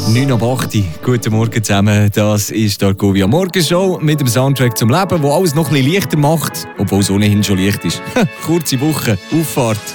9 ab 8. Guten Morgen zusammen. Das ist die Argovia Morgenshow mit dem Soundtrack zum Leben, der alles noch ein bisschen leichter macht, obwohl es ohnehin schon leicht ist. Kurze Woche, Auffahrt.